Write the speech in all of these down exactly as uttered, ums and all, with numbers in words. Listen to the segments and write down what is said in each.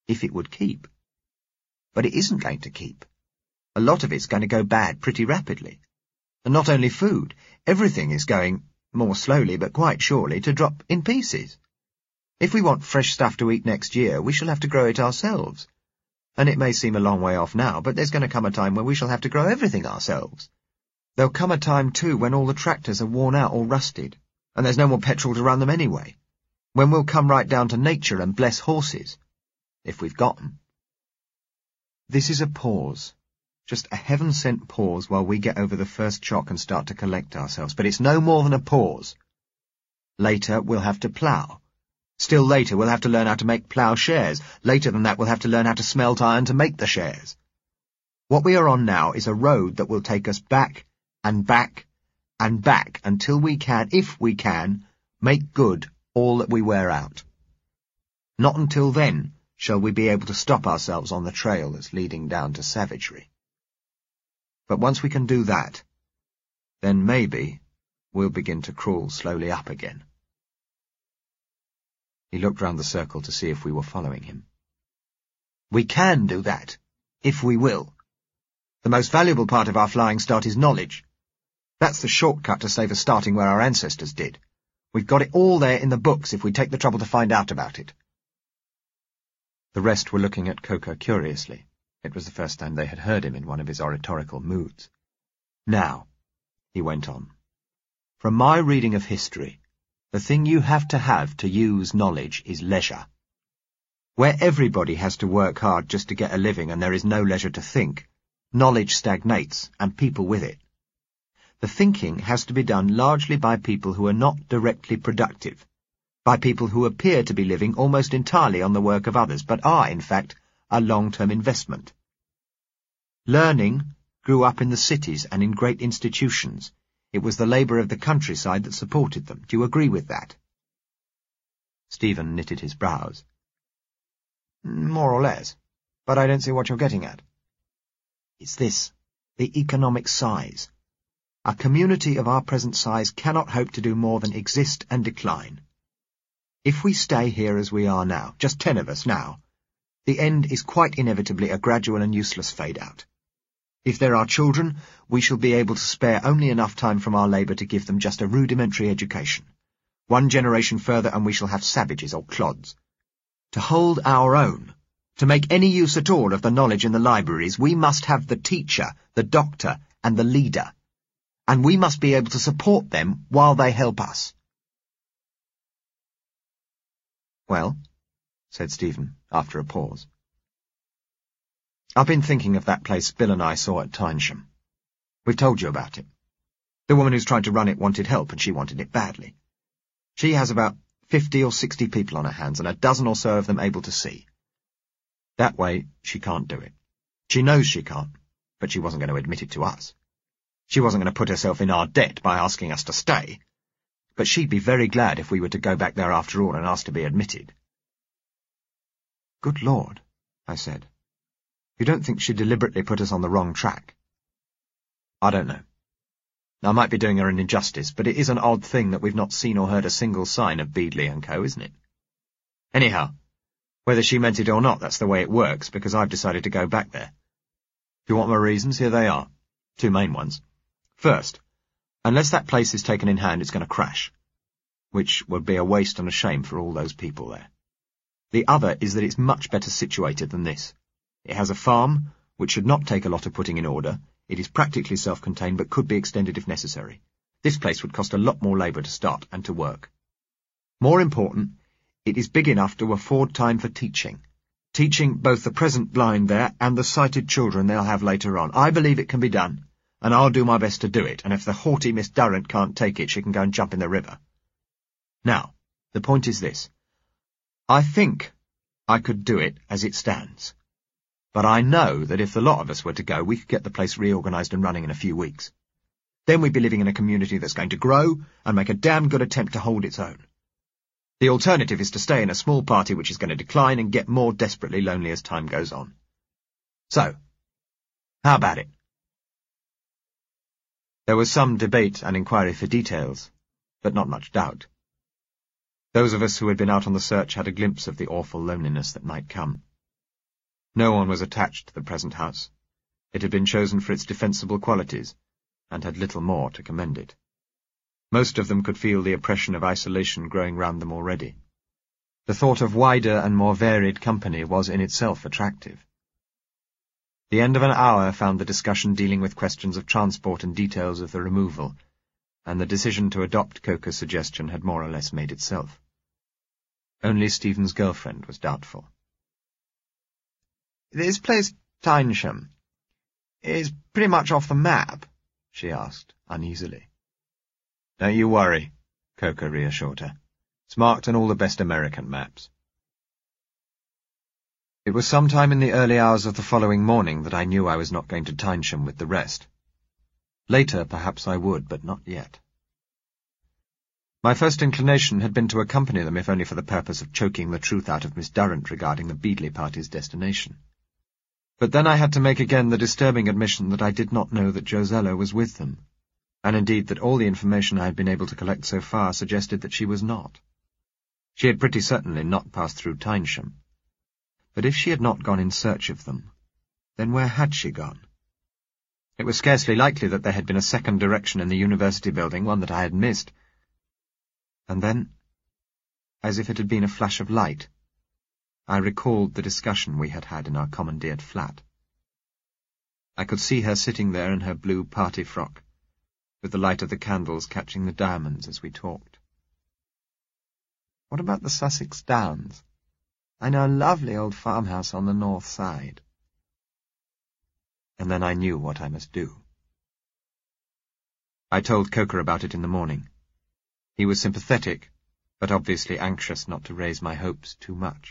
if it would keep. But it isn't going to keep. A lot of it's going to go bad pretty rapidly. And not only food, everything is going, more slowly but quite surely, to drop in pieces. If we want fresh stuff to eat next year, we shall have to grow it ourselves. And it may seem a long way off now, but there's going to come a time when we shall have to grow everything ourselves. There'll come a time, too, when all the tractors are worn out or rusted, and there's no more petrol to run them anyway. When we'll come right down to nature and bless horses, if we've got 'em. This is a pause. Just a heaven-sent pause while we get over the first shock and start to collect ourselves, but it's no more than a pause. Later, we'll have to plough. Still later, we'll have to learn how to make ploughshares. Later than that, we'll have to learn how to smelt iron to make the shares. What we are on now is a road that will take us back and back and back until we can, if we can, make good all that we wear out. Not until then shall we be able to stop ourselves on the trail that's leading down to savagery. But once we can do that, then maybe we'll begin to crawl slowly up again. He looked round the circle to see if we were following him. We can do that, if we will. The most valuable part of our flying start is knowledge. That's the shortcut to save us starting where our ancestors did. We've got it all there in the books if we take the trouble to find out about it. The rest were looking at Coker curiously. It was the first time they had heard him in one of his oratorical moods. Now, he went on, from my reading of history, the thing you have to have to use knowledge is leisure. Where everybody has to work hard just to get a living and there is no leisure to think, knowledge stagnates, and people with it. The thinking has to be done largely by people who are not directly productive, by people who appear to be living almost entirely on the work of others, but are, in fact, a long-term investment. Learning grew up in the cities and in great institutions. It was the labour of the countryside that supported them. Do you agree with that? Stephen knitted his brows. More or less, but I don't see what you're getting at. It's this, the economic size. A community of our present size cannot hope to do more than exist and decline. If we stay here as we are now, just ten of us now, the end is quite inevitably a gradual and useless fade-out. If there are children, we shall be able to spare only enough time from our labour to give them just a rudimentary education. One generation further and we shall have savages or clods. To hold our own, to make any use at all of the knowledge in the libraries, we must have the teacher, the doctor, and the leader. And we must be able to support them while they help us. Well, said Stephen, after a pause. I've been thinking of that place Bill and I saw at Tynesham. We've told you about it. The woman who's tried to run it wanted help, and she wanted it badly. She has about fifty or sixty people on her hands, and a dozen or so of them able to see. That way, she can't do it. She knows she can't, but she wasn't going to admit it to us. She wasn't going to put herself in our debt by asking us to stay. But she'd be very glad if we were to go back there after all and ask to be admitted. Good Lord, I said. You don't think she deliberately put us on the wrong track? I don't know. I might be doing her an injustice, but it is an odd thing that we've not seen or heard a single sign of Beadley and Co., isn't it? Anyhow, whether she meant it or not, that's the way it works, because I've decided to go back there. If you want my reasons, here they are. Two main ones. First, unless that place is taken in hand, it's going to crash, which would be a waste and a shame for all those people there. The other is that it's much better situated than this. It has a farm, which should not take a lot of putting in order. It is practically self-contained, but could be extended if necessary. This place would cost a lot more labour to start and to work. More important, it is big enough to afford time for teaching. Teaching both the present blind there and the sighted children they'll have later on. I believe it can be done, and I'll do my best to do it, and if the haughty Miss Durrant can't take it, she can go and jump in the river. Now, the point is this. I think I could do it as it stands. But I know that if the lot of us were to go, we could get the place reorganised and running in a few weeks. Then we'd be living in a community that's going to grow and make a damn good attempt to hold its own. The alternative is to stay in a small party which is going to decline and get more desperately lonely as time goes on. So, how about it? There was some debate and inquiry for details, but not much doubt. Those of us who had been out on the search had a glimpse of the awful loneliness that might come. No one was attached to the present house. It had been chosen for its defensible qualities, and had little more to commend it. Most of them could feel the oppression of isolation growing round them already. The thought of wider and more varied company was in itself attractive. The end of an hour found the discussion dealing with questions of transport and details of the removal, and the decision to adopt Coker's suggestion had more or less made itself. Only Stephen's girlfriend was doubtful. "This place, Tynesham, is pretty much off the map," she asked, uneasily. "Don't you worry," Coker reassured her. "It's marked on all the best American maps." It was sometime in the early hours of the following morning that I knew I was not going to Tynesham with the rest. Later, perhaps I would, but not yet. My first inclination had been to accompany them, if only for the purpose of choking the truth out of Miss Durrant regarding the Beadley party's destination. But then I had to make again the disturbing admission that I did not know that Josella was with them, and indeed that all the information I had been able to collect so far suggested that she was not. She had pretty certainly not passed through Tynesham. But if she had not gone in search of them, then where had she gone? It was scarcely likely that there had been a second direction in the university building, one that I had missed. And then, as if it had been a flash of light, I recalled the discussion we had had in our commandeered flat. I could see her sitting there in her blue party frock, with the light of the candles catching the diamonds as we talked. "What about the Sussex Downs? I know a lovely old farmhouse on the north side." And then I knew what I must do. I told Coker about it in the morning. He was sympathetic, but obviously anxious not to raise my hopes too much.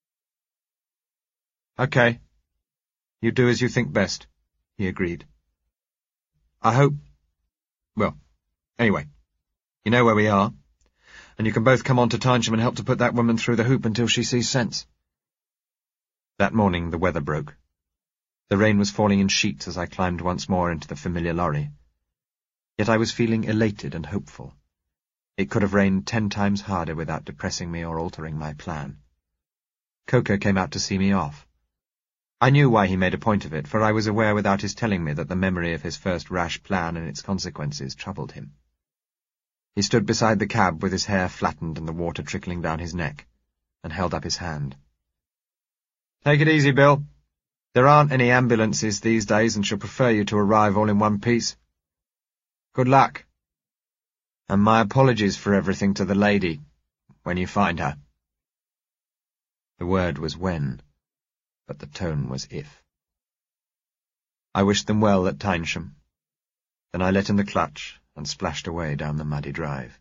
"Okay. You do as you think best," he agreed. "I hope... well, anyway, you know where we are, and you can both come on to Tynesham and help to put that woman through the hoop until she sees sense." That morning the weather broke. The rain was falling in sheets as I climbed once more into the familiar lorry. Yet I was feeling elated and hopeful. It could have rained ten times harder without depressing me or altering my plan. Coker came out to see me off. I knew why he made a point of it, for I was aware without his telling me that the memory of his first rash plan and its consequences troubled him. He stood beside the cab with his hair flattened and the water trickling down his neck, and held up his hand. "Take it easy, Bill. There aren't any ambulances these days, and she'll prefer you to arrive all in one piece. Good luck. And my apologies for everything to the lady, when you find her." The word was when, but the tone was if. I wished them well at Tynesham. Then I let in the clutch and splashed away down the muddy drive.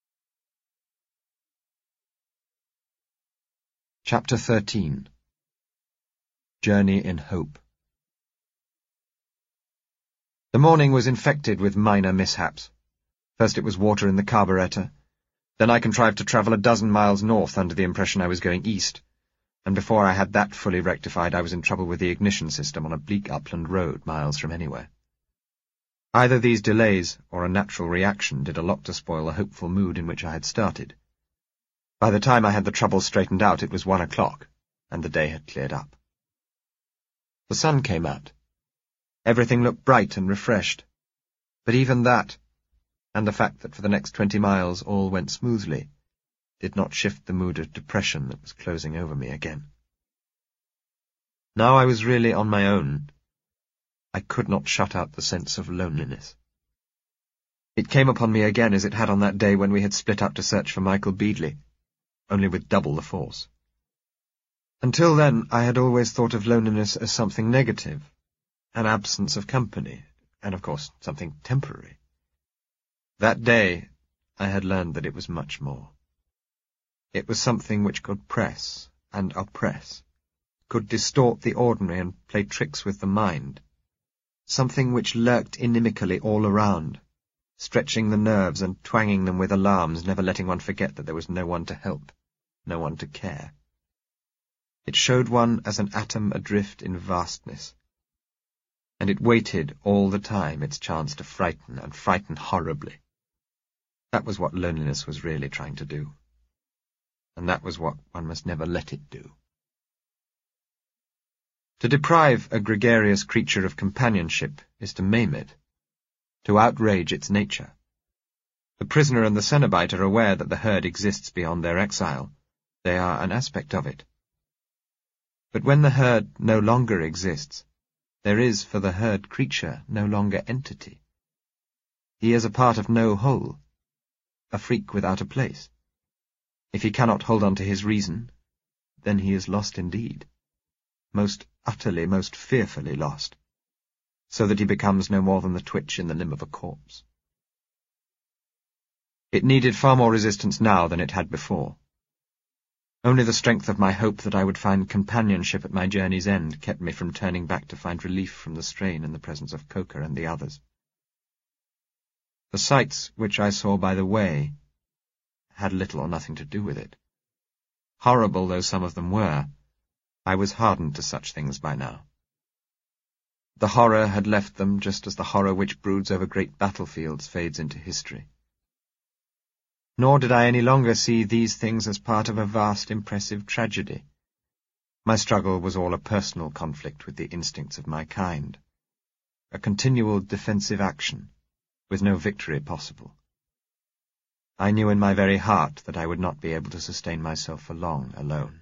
Chapter thirteen. Journey in Hope. The morning was infected with minor mishaps. First it was water in the carburettor. Then I contrived to travel a dozen miles north under the impression I was going east, and before I had that fully rectified I was in trouble with the ignition system on a bleak upland road miles from anywhere. Either these delays or a natural reaction did a lot to spoil the hopeful mood in which I had started. By the time I had the trouble straightened out it was one o'clock, and the day had cleared up. The sun came out. Everything looked bright and refreshed, but even that, and the fact that for the next twenty miles all went smoothly, did not shift the mood of depression that was closing over me again. Now I was really on my own. I could not shut out the sense of loneliness. It came upon me again as it had on that day when we had split up to search for Michael Beadley, only with double the force. Until then I had always thought of loneliness as something negative, an absence of company, and of course something temporary. That day I had learned that it was much more. It was something which could press and oppress, could distort the ordinary and play tricks with the mind, something which lurked inimically all around, stretching the nerves and twanging them with alarms, never letting one forget that there was no one to help, no one to care. It showed one as an atom adrift in vastness, and it waited all the time its chance to frighten, and frighten horribly. That was what loneliness was really trying to do, and that was what one must never let it do. To deprive a gregarious creature of companionship is to maim it, to outrage its nature. The prisoner and the Cenobite are aware that the herd exists beyond their exile. They are an aspect of it. But when the herd no longer exists, there is for the herd creature no longer entity. He is a part of no whole, a freak without a place. If he cannot hold on to his reason, then he is lost indeed, most utterly, most fearfully lost, so that he becomes no more than the twitch in the limb of a corpse. It needed far more resistance now than it had before. Only the strength of my hope that I would find companionship at my journey's end kept me from turning back to find relief from the strain in the presence of Coker and the others. The sights which I saw by the way had little or nothing to do with it. Horrible though some of them were, I was hardened to such things by now. The horror had left them just as the horror which broods over great battlefields fades into history. Nor did I any longer see these things as part of a vast, impressive tragedy. My struggle was all a personal conflict with the instincts of my kind, a continual defensive action, with no victory possible. I knew in my very heart that I would not be able to sustain myself for long alone.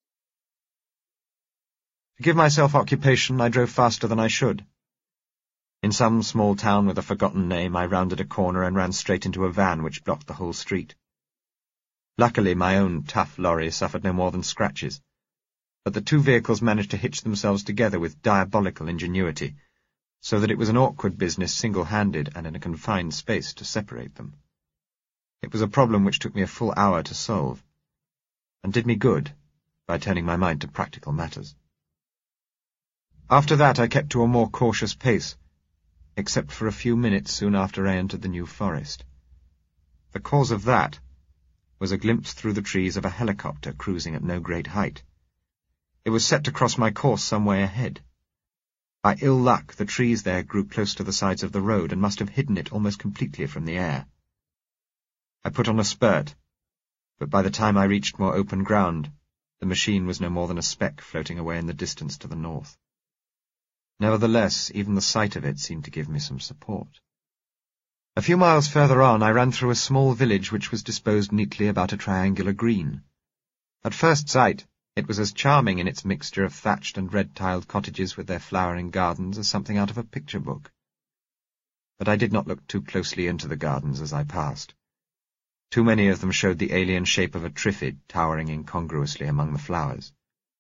To give myself occupation, I drove faster than I should. In some small town with a forgotten name, I rounded a corner and ran straight into a van which blocked the whole street. Luckily, my own tough lorry suffered no more than scratches, but the two vehicles managed to hitch themselves together with diabolical ingenuity, so that it was an awkward business single-handed and in a confined space to separate them. It was a problem which took me a full hour to solve, and did me good by turning my mind to practical matters. After that I kept to a more cautious pace, except for a few minutes soon after I entered the New Forest. The cause of that was a glimpse through the trees of a helicopter cruising at no great height. It was set to cross my course some way ahead. By ill luck, the trees there grew close to the sides of the road and must have hidden it almost completely from the air. I put on a spurt, but by the time I reached more open ground, the machine was no more than a speck floating away in the distance to the north. Nevertheless, even the sight of it seemed to give me some support. A few miles further on, I ran through a small village which was disposed neatly about a triangular green. At first sight, it was as charming in its mixture of thatched and red-tiled cottages with their flowering gardens as something out of a picture book. But I did not look too closely into the gardens as I passed. Too many of them showed the alien shape of a triffid towering incongruously among the flowers.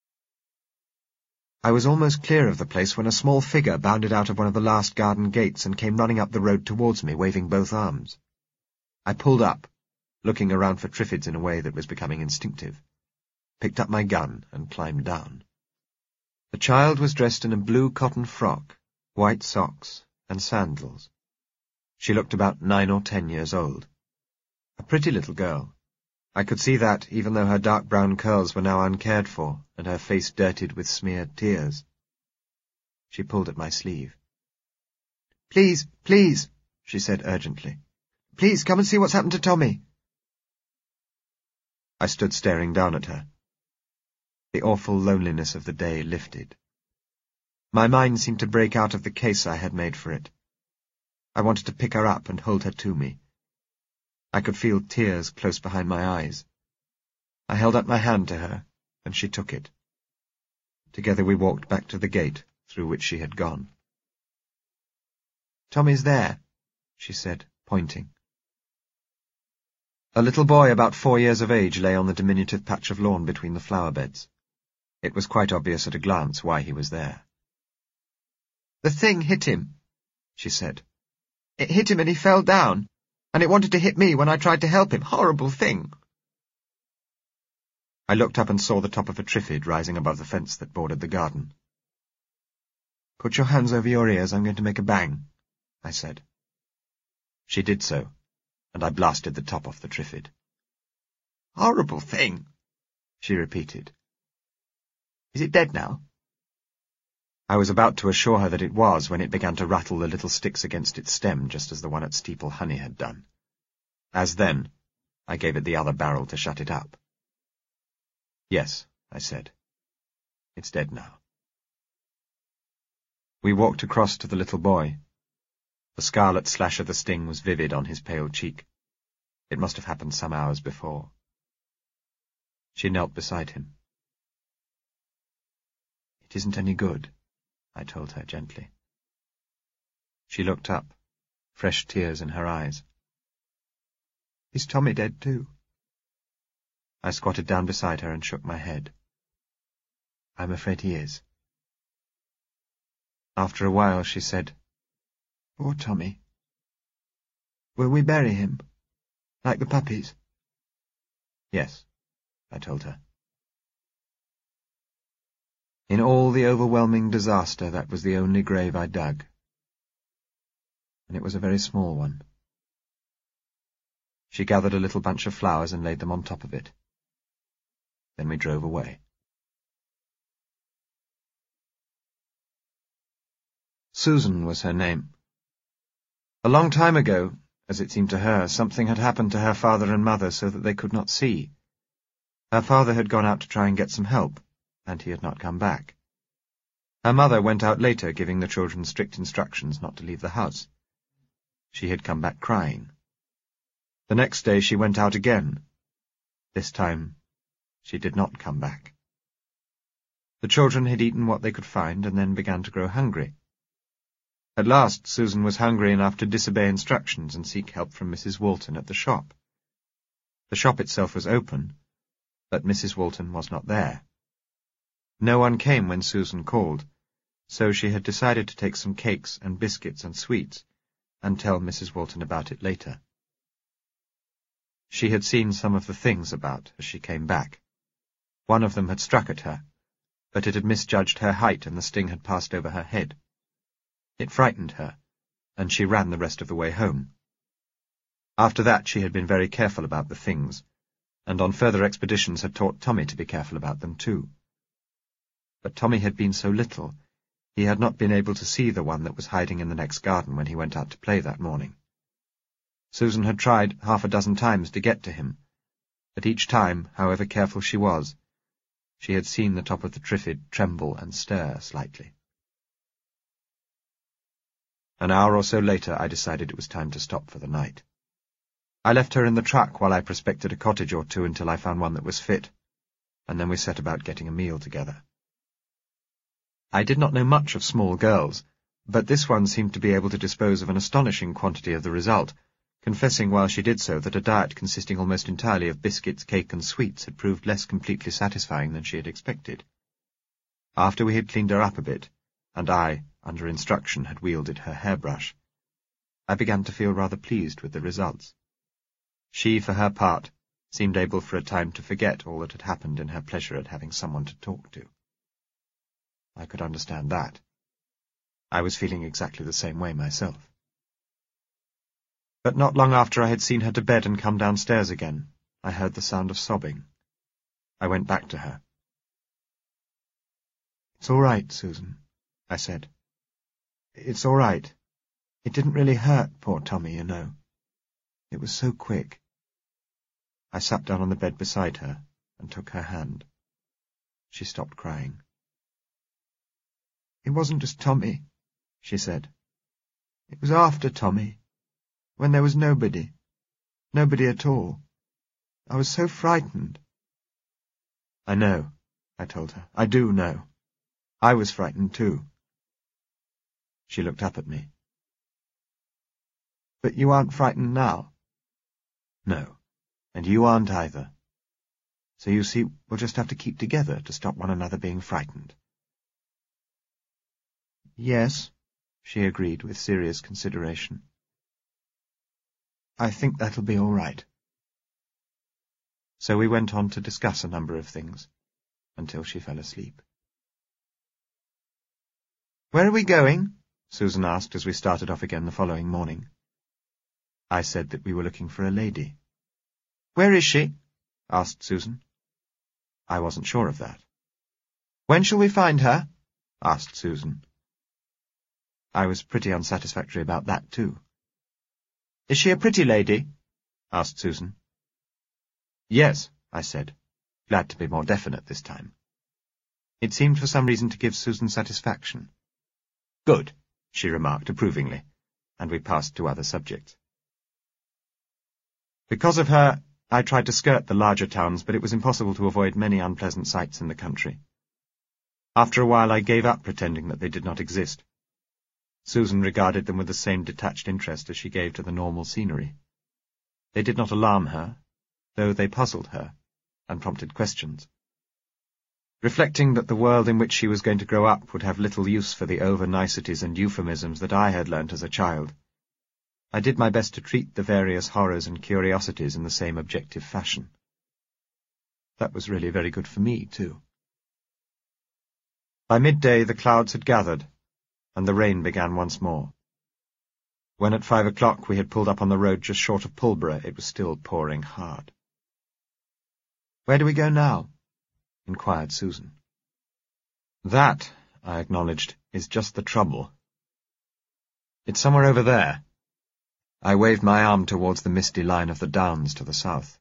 I was almost clear of the place when a small figure bounded out of one of the last garden gates and came running up the road towards me, waving both arms. I pulled up, looking around for triffids in a way that was becoming instinctive, picked up my gun, and climbed down. The child was dressed in a blue cotton frock, white socks, and sandals. She looked about nine or ten years old. A pretty little girl. I could see that, even though her dark brown curls were now uncared for, and her face dirtied with smeared tears. She pulled at my sleeve. "Please, please," she said urgently. "Please, come and see what's happened to Tommy." I stood staring down at her. The awful loneliness of the day lifted. My mind seemed to break out of the case I had made for it. I wanted to pick her up and hold her to me. I could feel tears close behind my eyes. I held out my hand to her, and she took it. Together we walked back to the gate through which she had gone. "Tommy's there," she said, pointing. A little boy about four years of age lay on the diminutive patch of lawn between the flower beds. It was quite obvious at a glance why he was there. "The thing hit him," she said. "It hit him and he fell down. And it wanted to hit me when I tried to help him. Horrible thing." I looked up and saw the top of a triffid rising above the fence that bordered the garden. "Put your hands over your ears, I'm going to make a bang," I said. She did so, and I blasted the top off the triffid. "Horrible thing," she repeated. "Is it dead now?" I was about to assure her that it was when it began to rattle the little sticks against its stem just as the one at Steeple Honey had done. As then, I gave it the other barrel to shut it up. "Yes," I said. "It's dead now." We walked across to the little boy. The scarlet slash of the sting was vivid on his pale cheek. It must have happened some hours before. She knelt beside him. "It isn't any good," I told her gently. She looked up, fresh tears in her eyes. "Is Tommy dead too?" I squatted down beside her and shook my head. "I'm afraid he is." After a while she said, "Poor Tommy. Will we bury him, like the puppies?" "Yes," I told her. In all the overwhelming disaster, that was the only grave I dug. And it was a very small one. She gathered a little bunch of flowers and laid them on top of it. Then we drove away. Susan was her name. A long time ago, as it seemed to her, something had happened to her father and mother so that they could not see. Her father had gone out to try and get some help, and he had not come back. Her mother went out later, giving the children strict instructions not to leave the house. She had come back crying. The next day she went out again. This time she did not come back. The children had eaten what they could find and then began to grow hungry. At last Susan was hungry enough to disobey instructions and seek help from Missus Walton at the shop. The shop itself was open, but Missus Walton was not there. No one came when Susan called, so she had decided to take some cakes and biscuits and sweets and tell Missus Walton about it later. She had seen some of the things about as she came back. One of them had struck at her, but it had misjudged her height and the sting had passed over her head. It frightened her, and she ran the rest of the way home. After that she had been very careful about the things, and on further expeditions had taught Tommy to be careful about them too. But Tommy had been so little, he had not been able to see the one that was hiding in the next garden when he went out to play that morning. Susan had tried half a dozen times to get to him, but each time, however careful she was, she had seen the top of the triffid tremble and stir slightly. An hour or so later I decided it was time to stop for the night. I left her in the truck while I prospected a cottage or two until I found one that was fit, and then we set about getting a meal together. I did not know much of small girls, but this one seemed to be able to dispose of an astonishing quantity of the result, confessing while she did so that a diet consisting almost entirely of biscuits, cake, and sweets had proved less completely satisfying than she had expected. After we had cleaned her up a bit, and I, under instruction, had wielded her hairbrush, I began to feel rather pleased with the results. She, for her part, seemed able for a time to forget all that had happened in her pleasure at having someone to talk to. I could understand that. I was feeling exactly the same way myself. But not long after I had seen her to bed and come downstairs again, I heard the sound of sobbing. I went back to her. "It's all right, Susan," I said. "It's all right. It didn't really hurt poor Tommy, you know. It was so quick." I sat down on the bed beside her and took her hand. She stopped crying. "It wasn't just Tommy," she said. "It was after Tommy, when there was nobody, nobody at all. I was so frightened." "I know," I told her. "I do know. I was frightened too." She looked up at me. "But you aren't frightened now?" "No, and you aren't either. So you see, we'll just have to keep together to stop one another being frightened." "Yes," she agreed with serious consideration. "I think that'll be all right." So we went on to discuss a number of things, until she fell asleep. "Where are we going?" Susan asked as we started off again the following morning. I said that we were looking for a lady. "Where is she?" asked Susan. I wasn't sure of that. "When shall we find her?" asked Susan. I was pretty unsatisfactory about that, too. "Is she a pretty lady?" asked Susan. "Yes," I said, glad to be more definite this time. It seemed for some reason to give Susan satisfaction. "Good," she remarked approvingly, and we passed to other subjects. Because of her, I tried to skirt the larger towns, but it was impossible to avoid many unpleasant sights in the country. After a while I gave up pretending that they did not exist. Susan regarded them with the same detached interest as she gave to the normal scenery. They did not alarm her, though they puzzled her, and prompted questions. Reflecting that the world in which she was going to grow up would have little use for the over-niceties and euphemisms that I had learnt as a child, I did my best to treat the various horrors and curiosities in the same objective fashion. That was really very good for me, too. By midday the clouds had gathered, and the rain began once more. When at five o'clock we had pulled up on the road just short of Pulborough, it was still pouring hard. "Where do we go now?" inquired Susan. "That," I acknowledged, "is just the trouble. It's somewhere over there." I waved my arm towards the misty line of the downs to the south.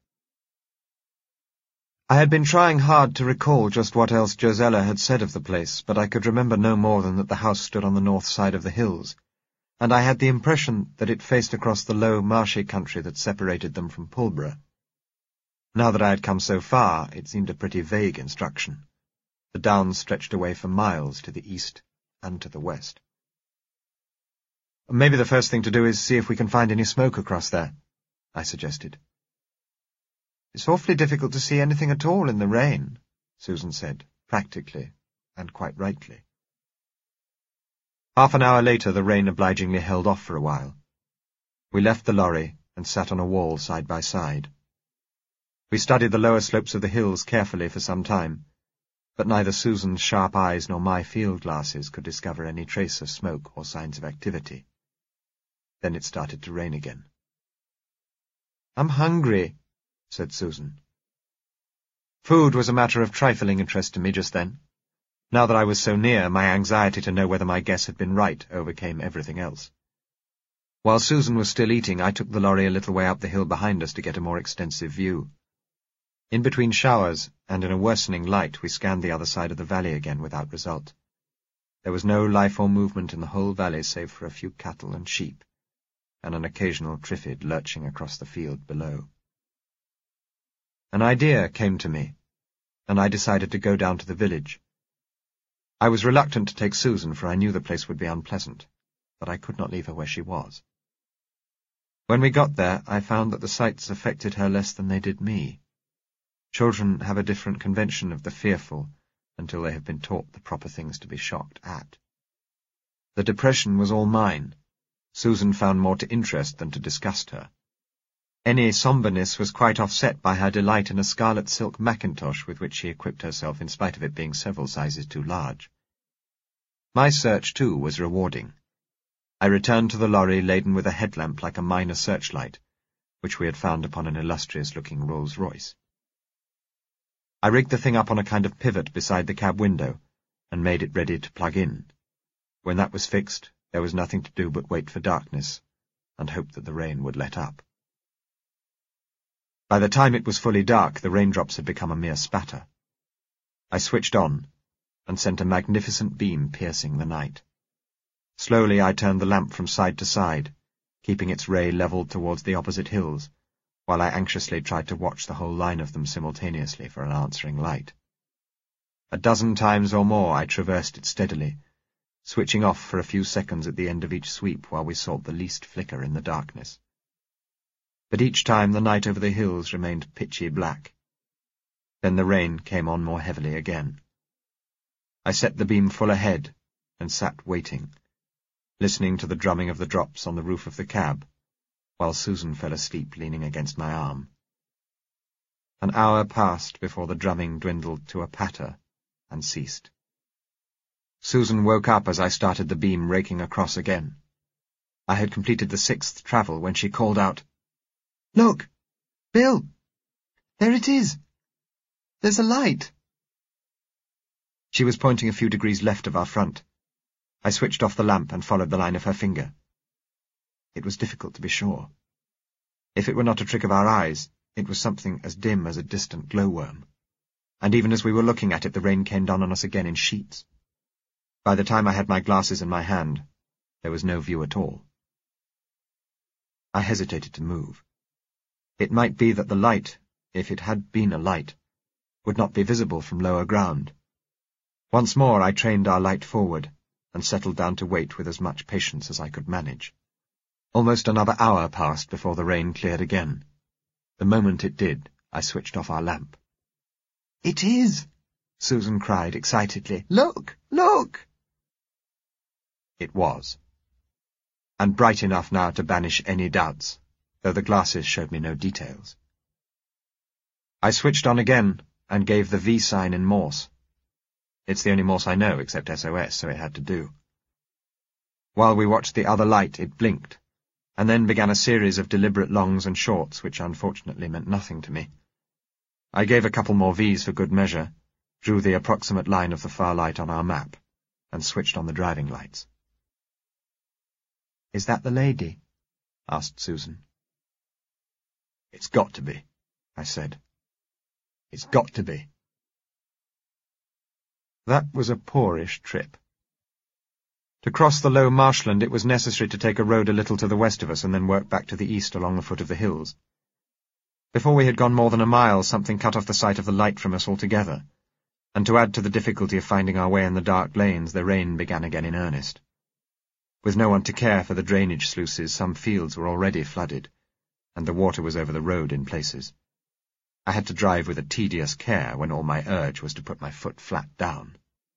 I had been trying hard to recall just what else Josella had said of the place, but I could remember no more than that the house stood on the north side of the hills, and I had the impression that it faced across the low, marshy country that separated them from Pulborough. Now that I had come so far, it seemed a pretty vague instruction. The downs stretched away for miles to the east and to the west. "Maybe the first thing to do is see if we can find any smoke across there," I suggested. "It's awfully difficult to see anything at all in the rain," Susan said, practically, and quite rightly. Half an hour later the rain obligingly held off for a while. We left the lorry and sat on a wall side by side. We studied the lower slopes of the hills carefully for some time, but neither Susan's sharp eyes nor my field glasses could discover any trace of smoke or signs of activity. Then it started to rain again. "I'm hungry," said Susan. Food was a matter of trifling interest to me just then. Now that I was so near, my anxiety to know whether my guess had been right overcame everything else. While Susan was still eating, I took the lorry a little way up the hill behind us to get a more extensive view. In between showers, and in a worsening light, we scanned the other side of the valley again without result. There was no life or movement in the whole valley save for a few cattle and sheep, and an occasional triffid lurching across the field below. An idea came to me, and I decided to go down to the village. I was reluctant to take Susan, for I knew the place would be unpleasant, but I could not leave her where she was. When we got there, I found that the sights affected her less than they did me. Children have a different convention of the fearful until they have been taught the proper things to be shocked at. The depression was all mine. Susan found more to interest than to disgust her. Any sombreness was quite offset by her delight in a scarlet silk mackintosh with which she equipped herself in spite of it being several sizes too large. My search, too, was rewarding. I returned to the lorry laden with a headlamp like a minor searchlight, which we had found upon an illustrious-looking Rolls-Royce. I rigged the thing up on a kind of pivot beside the cab window, and made it ready to plug in. When that was fixed, there was nothing to do but wait for darkness, and hope that the rain would let up. By the time it was fully dark, the raindrops had become a mere spatter. I switched on, and sent a magnificent beam piercing the night. Slowly I turned the lamp from side to side, keeping its ray levelled towards the opposite hills, while I anxiously tried to watch the whole line of them simultaneously for an answering light. A dozen times or more I traversed it steadily, switching off for a few seconds at the end of each sweep while we sought the least flicker in the darkness. But each time the night over the hills remained pitchy black. Then the rain came on more heavily again. I set the beam full ahead and sat waiting, listening to the drumming of the drops on the roof of the cab, while Susan fell asleep leaning against my arm. An hour passed before the drumming dwindled to a patter and ceased. Susan woke up as I started the beam raking across again. I had completed the sixth travel when she called out, "Look, Bill! There it is! There's a light!" She was pointing a few degrees left of our front. I switched off the lamp and followed the line of her finger. It was difficult to be sure. If it were not a trick of our eyes, it was something as dim as a distant glowworm. And even as we were looking at it, the rain came down on us again in sheets. By the time I had my glasses in my hand, there was no view at all. I hesitated to move. It might be that the light, if it had been a light, would not be visible from lower ground. Once more I trained our light forward, and settled down to wait with as much patience as I could manage. Almost another hour passed before the rain cleared again. The moment it did, I switched off our lamp. "It is!" Susan cried excitedly. "Look! Look!" It was, and bright enough now to banish any doubts, though the glasses showed me no details. I switched on again and gave the V sign in Morse. It's the only Morse I know except S O S, so it had to do. While we watched the other light, it blinked, and then began a series of deliberate longs and shorts, which unfortunately meant nothing to me. I gave a couple more V's for good measure, drew the approximate line of the far light on our map, and switched on the driving lights. "Is that the lady?" asked Susan. "It's got to be," I said. "It's got to be." That was a poorish trip. To cross the low marshland it was necessary to take a road a little to the west of us and then work back to the east along the foot of the hills. Before we had gone more than a mile, something cut off the sight of the light from us altogether, and to add to the difficulty of finding our way in the dark lanes, the rain began again in earnest. With no one to care for the drainage sluices, some fields were already flooded, and the water was over the road in places. I had to drive with a tedious care when all my urge was to put my foot flat down.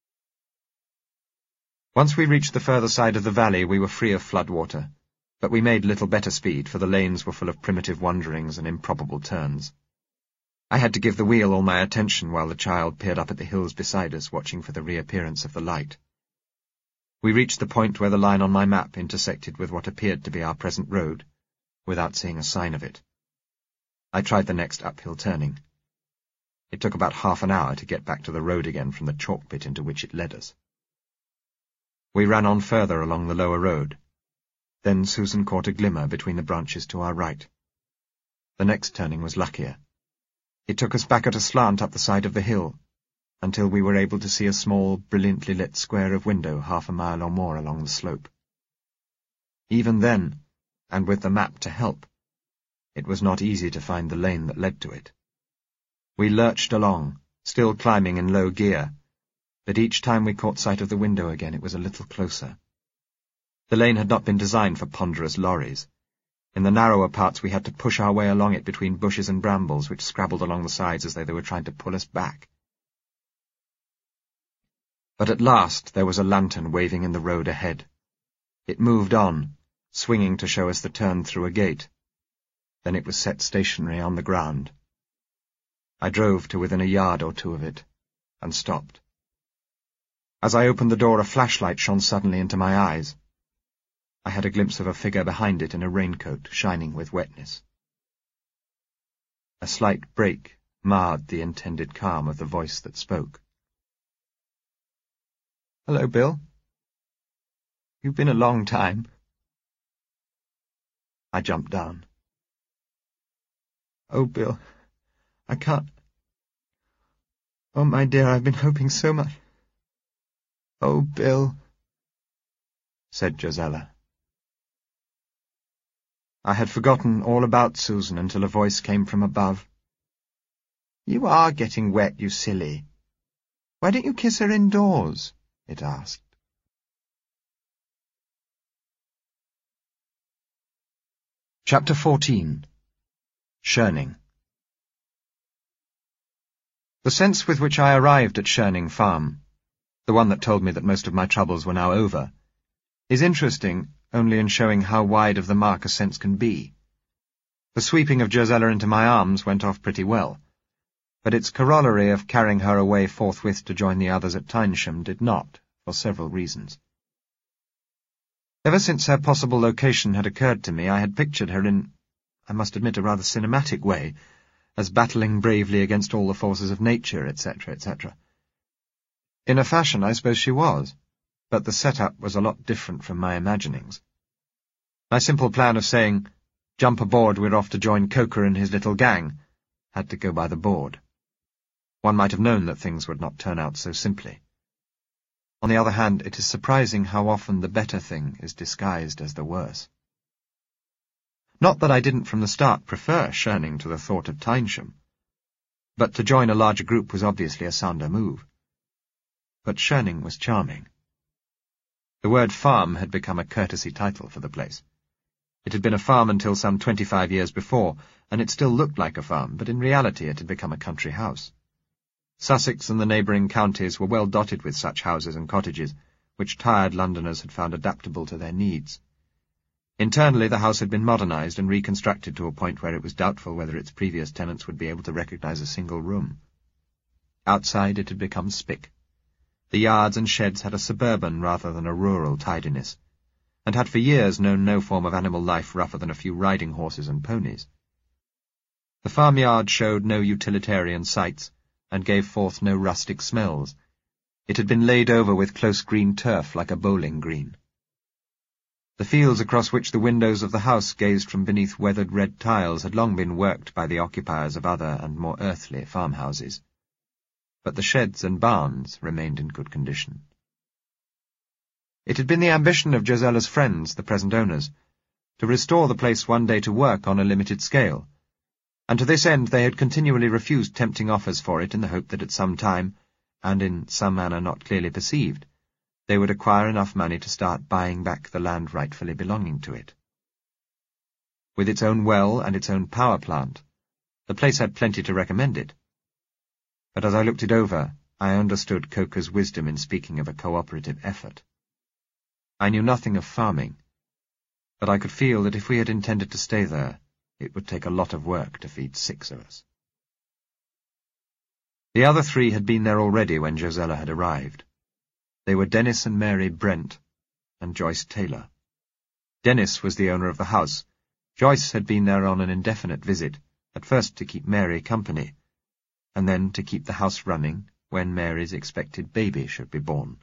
Once we reached the further side of the valley, we were free of floodwater, but we made little better speed, for the lanes were full of primitive wanderings and improbable turns. I had to give the wheel all my attention while the child peered up at the hills beside us, watching for the reappearance of the light. We reached the point where the line on my map intersected with what appeared to be our present road, without seeing a sign of it. I tried the next uphill turning. It took about half an hour to get back to the road again from the chalk pit into which it led us. We ran on further along the lower road. Then Susan caught a glimmer between the branches to our right. The next turning was luckier. It took us back at a slant up the side of the hill, until we were able to see a small, brilliantly lit square of window half a mile or more along the slope. Even then, and with the map to help, it was not easy to find the lane that led to it. We lurched along, still climbing in low gear, but each time we caught sight of the window again it was a little closer. The lane had not been designed for ponderous lorries. In the narrower parts we had to push our way along it between bushes and brambles which scrabbled along the sides as though they were trying to pull us back. But at last there was a lantern waving in the road ahead. It moved on, swinging to show us the turn through a gate. Then it was set stationary on the ground. I drove to within a yard or two of it, and stopped. As I opened the door, a flashlight shone suddenly into my eyes. I had a glimpse of a figure behind it in a raincoat, shining with wetness. A slight break marred the intended calm of the voice that spoke. "Hello, Bill. You've been a long time." I jumped down. "Oh, Bill, I can't... Oh, my dear, I've been hoping so much." "Oh, Bill," said Josella. I had forgotten all about Susan until a voice came from above. "You are getting wet, you silly. Why don't you kiss her indoors?" it asked. Chapter fourteen. Shirning. The sense with which I arrived at Shirning Farm, the one that told me that most of my troubles were now over, is interesting only in showing how wide of the mark a sense can be. The sweeping of Josella into my arms went off pretty well, but its corollary of carrying her away forthwith to join the others at Tynesham did not, for several reasons. Ever since her possible location had occurred to me, I had pictured her in, I must admit, a rather cinematic way, as battling bravely against all the forces of nature, et cetera, et cetera. In a fashion, I suppose she was, but the setup was a lot different from my imaginings. My simple plan of saying, "Jump aboard, we're off to join Coker and his little gang," had to go by the board. One might have known that things would not turn out so simply. On the other hand, it is surprising how often the better thing is disguised as the worse. Not that I didn't from the start prefer Schoening to the thought of Tynesham, but to join a larger group was obviously a sounder move. But Schoening was charming. The word farm had become a courtesy title for the place. It had been a farm until some twenty-five years before, and it still looked like a farm, but in reality it had become a country house. Sussex and the neighbouring counties were well dotted with such houses and cottages, which tired Londoners had found adaptable to their needs. Internally, the house had been modernised and reconstructed to a point where it was doubtful whether its previous tenants would be able to recognise a single room. Outside, it had become spick. The yards and sheds had a suburban rather than a rural tidiness, and had for years known no form of animal life rougher than a few riding horses and ponies. The farmyard showed no utilitarian sights, and gave forth no rustic smells. It had been laid over with close green turf like a bowling green. The fields across which the windows of the house gazed from beneath weathered red tiles had long been worked by the occupiers of other and more earthly farmhouses. But the sheds and barns remained in good condition. It had been the ambition of Josella's friends, the present owners, to restore the place one day to work on a limited scale, and to this end they had continually refused tempting offers for it in the hope that at some time, and in some manner not clearly perceived, they would acquire enough money to start buying back the land rightfully belonging to it. With its own well and its own power plant, the place had plenty to recommend it. But as I looked it over, I understood Coker's wisdom in speaking of a cooperative effort. I knew nothing of farming, but I could feel that if we had intended to stay there, it would take a lot of work to feed six of us. The other three had been there already when Josella had arrived. They were Dennis and Mary Brent, and Joyce Taylor. Dennis was the owner of the house. Joyce had been there on an indefinite visit, at first to keep Mary company, and then to keep the house running when Mary's expected baby should be born.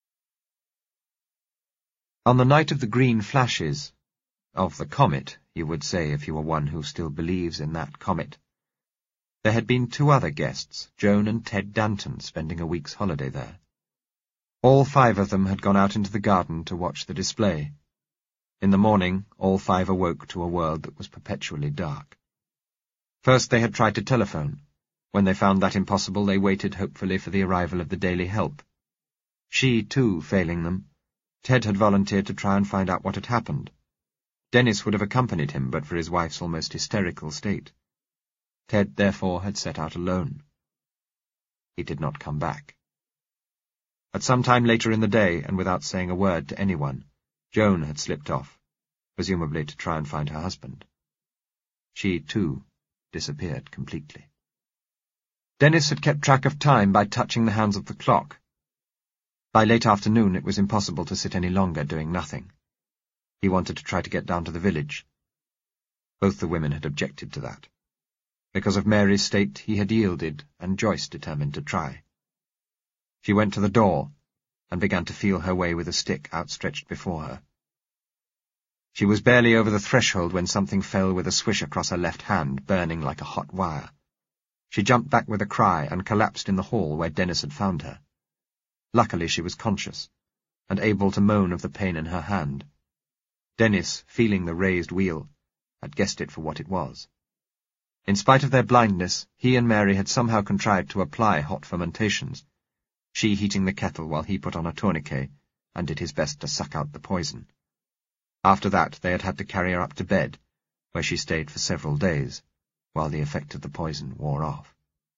On the night of the green flashes, of the comet, you would say if you were one who still believes in that comet, there had been two other guests, Joan and Ted Danton, spending a week's holiday there. All five of them had gone out into the garden to watch the display. In the morning, all five awoke to a world that was perpetually dark. First they had tried to telephone. When they found that impossible, they waited hopefully for the arrival of the Daily Help. She, too, failing them, Ted had volunteered to try and find out what had happened. Dennis would have accompanied him but for his wife's almost hysterical state. Ted, therefore, had set out alone. He did not come back. At some time later in the day, and without saying a word to anyone, Joan had slipped off, presumably to try and find her husband. She, too, disappeared completely. Dennis had kept track of time by touching the hands of the clock. By late afternoon it was impossible to sit any longer doing nothing. He wanted to try to get down to the village. Both the women had objected to that. Because of Mary's state he had yielded, and Joyce determined to try. She went to the door, and began to feel her way with a stick outstretched before her. She was barely over the threshold when something fell with a swish across her left hand, burning like a hot wire. She jumped back with a cry and collapsed in the hall where Dennis had found her. Luckily she was conscious, and able to moan of the pain in her hand. Dennis, feeling the raised wheel, had guessed it for what it was. In spite of their blindness, he and Mary had somehow contrived to apply hot fermentations, she heating the kettle while he put on a tourniquet, and did his best to suck out the poison. After that they had had to carry her up to bed, where she stayed for several days, while the effect of the poison wore off.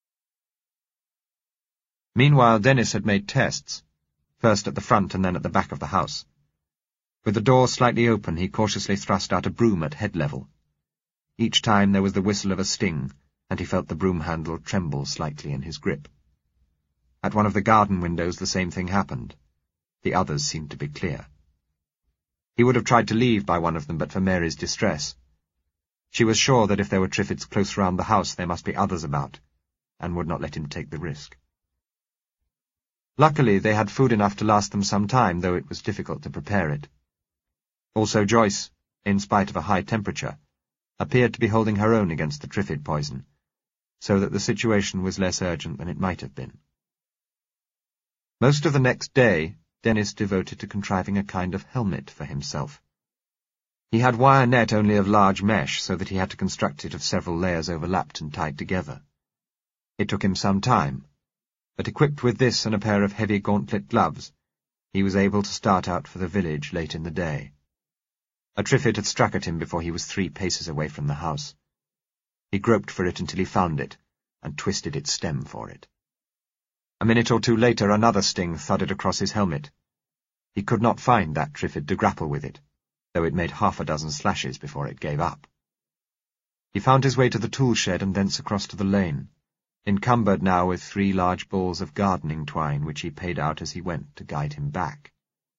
Meanwhile Dennis had made tests, first at the front and then at the back of the house. With the door slightly open, he cautiously thrust out a broom at head level. Each time there was the whistle of a sting, and he felt the broom handle tremble slightly in his grip. At one of the garden windows the same thing happened. The others seemed to be clear. He would have tried to leave by one of them but for Mary's distress. She was sure that if there were Triffids close round the house there must be others about, and would not let him take the risk. Luckily they had food enough to last them some time, though it was difficult to prepare it. Also Joyce, in spite of a high temperature, appeared to be holding her own against the Triffid poison, so that the situation was less urgent than it might have been. Most of the next day, Dennis devoted to contriving a kind of helmet for himself. He had wire net only of large mesh, so that he had to construct it of several layers overlapped and tied together. It took him some time, but equipped with this and a pair of heavy gauntlet gloves, he was able to start out for the village late in the day. A triffid had struck at him before he was three paces away from the house. He groped for it until he found it, and twisted its stem for it. A minute or two later another sting thudded across his helmet. He could not find that triffid to grapple with it, though it made half a dozen slashes before it gave up. He found his way to the tool shed and thence across to the lane, encumbered now with three large balls of gardening twine which he paid out as he went to guide him back.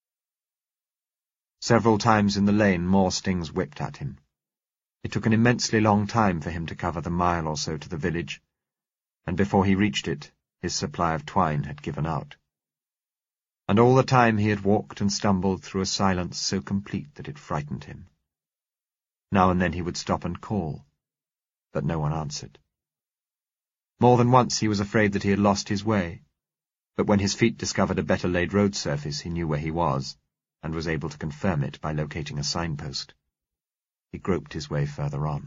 Several times in the lane more stings whipped at him. It took an immensely long time for him to cover the mile or so to the village, and before he reached it, his supply of twine had given out. And all the time he had walked and stumbled through a silence so complete that it frightened him. Now and then he would stop and call, but no one answered. More than once he was afraid that he had lost his way, but when his feet discovered a better laid road surface he knew where he was, and was able to confirm it by locating a signpost. He groped his way further on.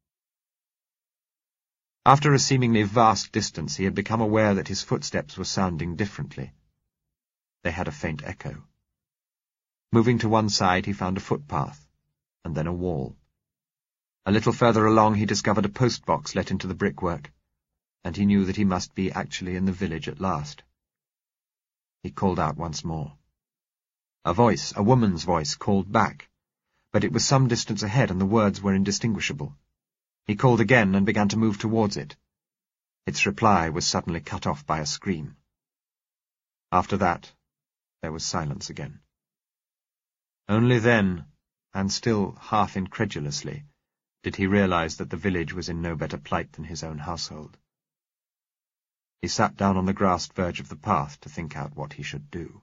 After a seemingly vast distance he had become aware that his footsteps were sounding differently. They had a faint echo. Moving to one side he found a footpath, and then a wall. A little further along he discovered a post-box let into the brickwork, and he knew that he must be actually in the village at last. He called out once more. A voice, a woman's voice, called back, but it was some distance ahead and the words were indistinguishable. He called again and began to move towards it. Its reply was suddenly cut off by a scream. After that, there was silence again. Only then, and still half incredulously, did he realize that the village was in no better plight than his own household. He sat down on the grassed verge of the path to think out what he should do.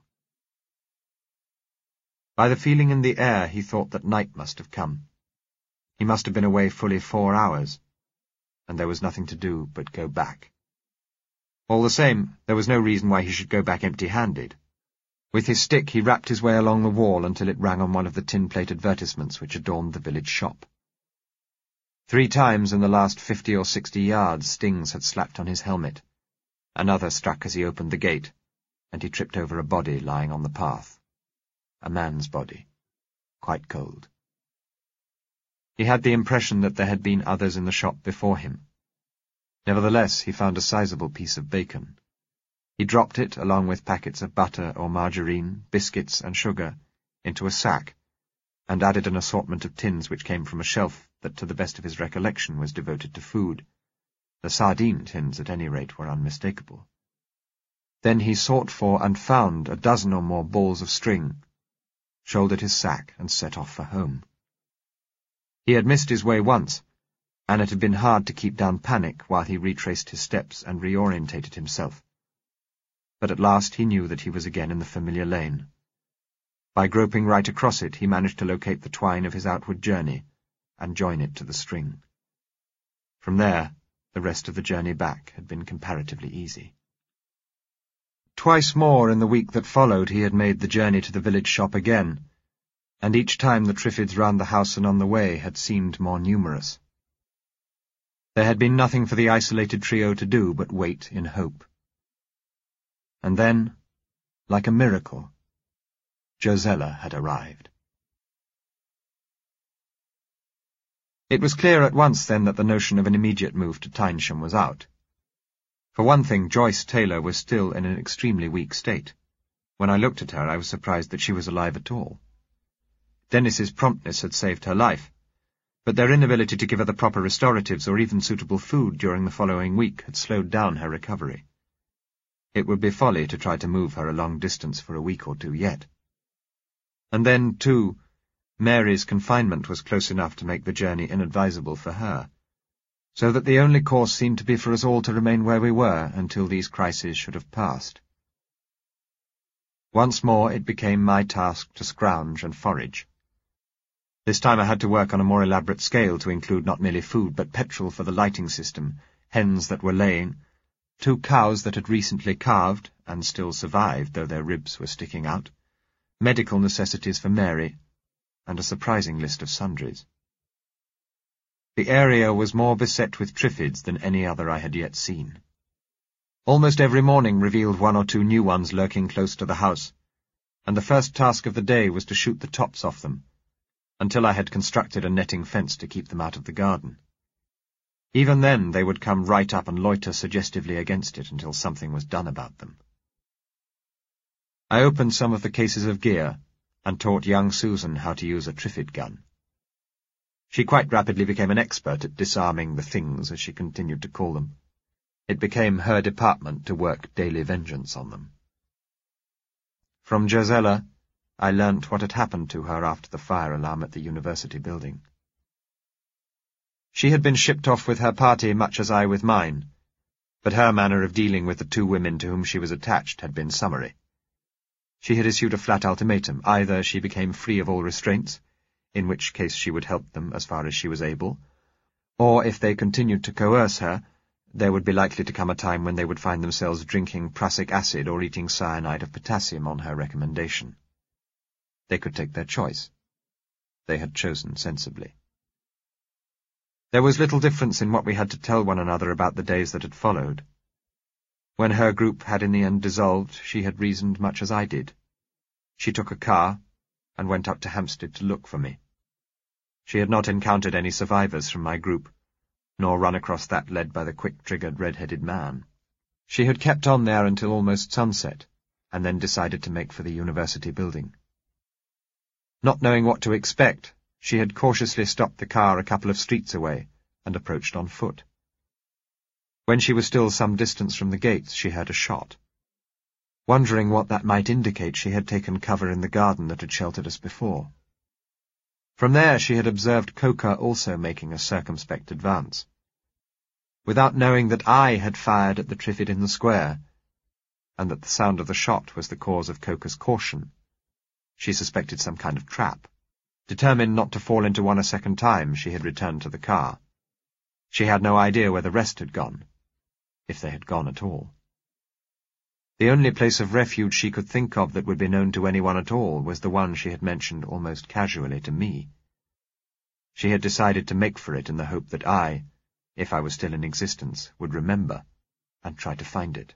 By the feeling in the air he thought that night must have come. He must have been away fully four hours, and there was nothing to do but go back. All the same, there was no reason why he should go back empty-handed. With his stick he rapped his way along the wall until it rang on one of the tin-plate advertisements which adorned the village shop. Three times in the last fifty or sixty yards stings had slapped on his helmet. Another struck as he opened the gate, and he tripped over a body lying on the path. A man's body, quite cold. He had the impression that there had been others in the shop before him. Nevertheless, he found a sizable piece of bacon. He dropped it, along with packets of butter or margarine, biscuits and sugar, into a sack, and added an assortment of tins which came from a shelf that, to the best of his recollection, was devoted to food. The sardine tins, at any rate, were unmistakable. Then he sought for and found a dozen or more balls of string, shouldered his sack, and set off for home. He had missed his way once, and it had been hard to keep down panic while he retraced his steps and reorientated himself. But at last he knew that he was again in the familiar lane. By groping right across it, he managed to locate the twine of his outward journey and join it to the string. From there, the rest of the journey back had been comparatively easy. Twice more in the week that followed he had made the journey to the village shop again, and each time the triffids round the house and on the way had seemed more numerous. There had been nothing for the isolated trio to do but wait in hope. And then, like a miracle, Josella had arrived. It was clear at once then that the notion of an immediate move to Tynesham was out. For one thing, Joyce Taylor was still in an extremely weak state. When I looked at her, I was surprised that she was alive at all. Dennis's promptness had saved her life, but their inability to give her the proper restoratives or even suitable food during the following week had slowed down her recovery. It would be folly to try to move her a long distance for a week or two yet. And then, too, Mary's confinement was close enough to make the journey inadvisable for her, so that the only course seemed to be for us all to remain where we were until these crises should have passed. Once more it became my task to scrounge and forage. This time I had to work on a more elaborate scale to include not merely food but petrol for the lighting system, hens that were laying, two cows that had recently calved, and still survived though their ribs were sticking out, medical necessities for Mary, and a surprising list of sundries. The area was more beset with triffids than any other I had yet seen. Almost every morning revealed one or two new ones lurking close to the house, and the first task of the day was to shoot the tops off them, until I had constructed a netting fence to keep them out of the garden. Even then they would come right up and loiter suggestively against it until something was done about them. I opened some of the cases of gear, and taught young Susan how to use a triffid gun. She quite rapidly became an expert at disarming the things, as she continued to call them. It became her department to work daily vengeance on them. From Josella, I learnt what had happened to her after the fire alarm at the university building. She had been shipped off with her party much as I with mine, but her manner of dealing with the two women to whom she was attached had been summary. She had issued a flat ultimatum: either she became free of all restraints, in which case she would help them as far as she was able, or if they continued to coerce her, there would be likely to come a time when they would find themselves drinking prussic acid or eating cyanide of potassium on her recommendation. They could take their choice. They had chosen sensibly. There was little difference in what we had to tell one another about the days that had followed. When her group had in the end dissolved, she had reasoned much as I did. She took a car and went up to Hampstead to look for me. She had not encountered any survivors from my group, nor run across that led by the quick-triggered red-headed man. She had kept on there until almost sunset, and then decided to make for the university building. Not knowing what to expect, she had cautiously stopped the car a couple of streets away and approached on foot. When she was still some distance from the gates, she heard a shot. Wondering what that might indicate, she had taken cover in the garden that had sheltered us before. From there she had observed Coker also making a circumspect advance. Without knowing that I had fired at the triffid in the square, and that the sound of the shot was the cause of Coker's caution, she suspected some kind of trap. Determined not to fall into one a second time, she had returned to the car. She had no idea where the rest had gone, if they had gone at all. The only place of refuge she could think of that would be known to anyone at all was the one she had mentioned almost casually to me. She had decided to make for it in the hope that I, if I was still in existence, would remember and try to find it.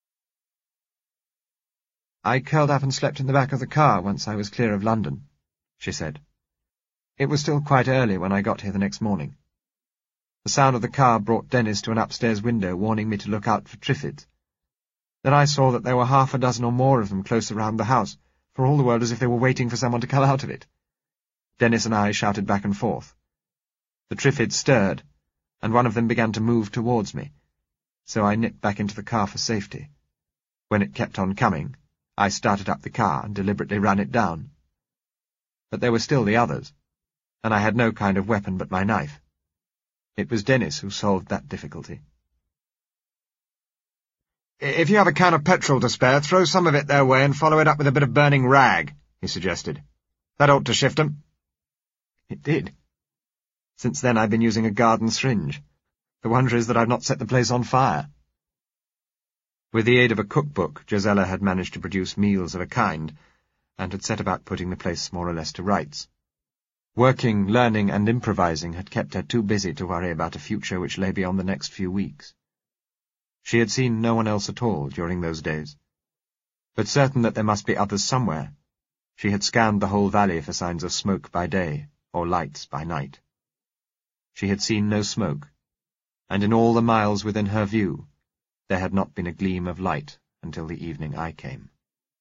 "I curled up and slept in the back of the car once I was clear of London," she said. "It was still quite early when I got here the next morning. The sound of the car brought Dennis to an upstairs window, warning me to look out for triffids. Then I saw that there were half a dozen or more of them close around the house, for all the world as if they were waiting for someone to come out of it. Dennis and I shouted back and forth. The triffids stirred, and one of them began to move towards me, so I nipped back into the car for safety. When it kept on coming, I started up the car and deliberately ran it down. But there were still the others, and I had no kind of weapon but my knife. It was Dennis who solved that difficulty." "If you have a can of petrol to spare, throw some of it their way and follow it up with a bit of burning rag," he suggested. "That ought to shift 'em." It did. Since then I've been using a garden syringe. The wonder is that I've not set the place on fire. With the aid of a cookbook, Josella had managed to produce meals of a kind, and had set about putting the place more or less to rights. Working, learning, and improvising had kept her too busy to worry about a future which lay beyond the next few weeks. She had seen no one else at all during those days, but certain that there must be others somewhere, she had scanned the whole valley for signs of smoke by day, or lights by night. She had seen no smoke, and in all the miles within her view, there had not been a gleam of light until the evening I came.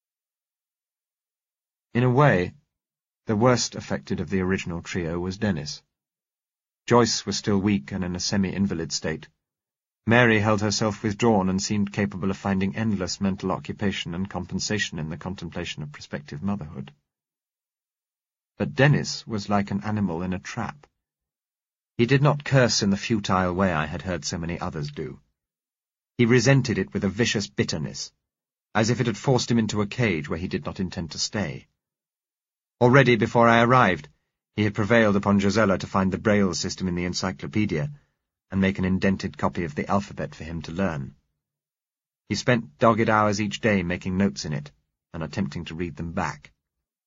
In a way, the worst affected of the original trio was Dennis. Joyce was still weak and in a semi-invalid state. Mary held herself withdrawn and seemed capable of finding endless mental occupation and compensation in the contemplation of prospective motherhood. But Dennis was like an animal in a trap. He did not curse in the futile way I had heard so many others do. He resented it with a vicious bitterness, as if it had forced him into a cage where he did not intend to stay. Already before I arrived, he had prevailed upon Josella to find the Braille system in the encyclopedia and make an indented copy of the alphabet for him to learn. He spent dogged hours each day making notes in it and attempting to read them back.